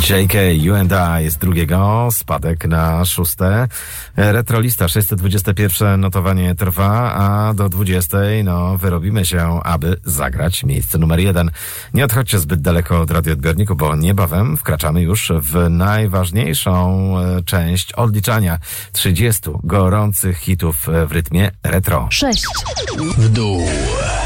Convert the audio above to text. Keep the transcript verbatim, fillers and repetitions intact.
J K, You and I z drugiego, spadek na szóste. Retrolista sześćset dwadzieścia jeden notowanie trwa, a do dwudziestej no wyrobimy się, aby zagrać miejsce numer jeden. Nie odchodźcie zbyt daleko od radioodbiorniku, bo niebawem wkraczamy już w najważniejszą część odliczania trzydziestu gorących hitów w rytmie retro. sześć w dół.